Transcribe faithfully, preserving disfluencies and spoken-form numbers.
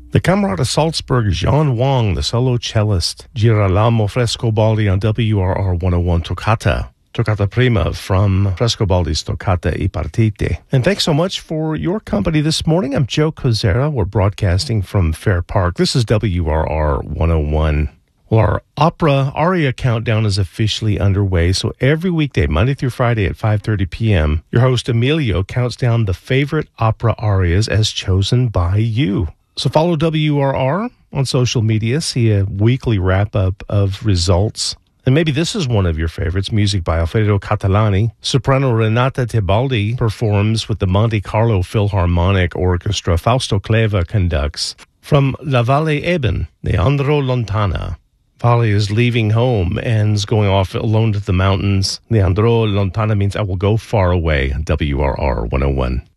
The Camerata Salzburg, Jean Wang, the solo cellist, Girolamo Frescobaldi on W R R one oh one Toccata. Toccata Prima from Frescobaldi's Toccata I Partite. And thanks so much for your company this morning. I'm Joe Kozera. We're broadcasting from Fair Park. This is W R R one oh one. Well, our opera aria countdown is officially underway, so every weekday, Monday through Friday at five thirty p.m., your host Emilio counts down the favorite opera arias as chosen by you. So follow W R R on social media, see a weekly wrap-up of results. And maybe this is one of your favorites, music by Alfredo Catalani. Soprano Renata Tebaldi performs with the Monte Carlo Philharmonic Orchestra. Fausto Cleva conducts. From La Valle Eben, Leandro Lontana. Valle is leaving home and is going off alone to the mountains. Leandro Lontana means I will go far away. W R R one oh one.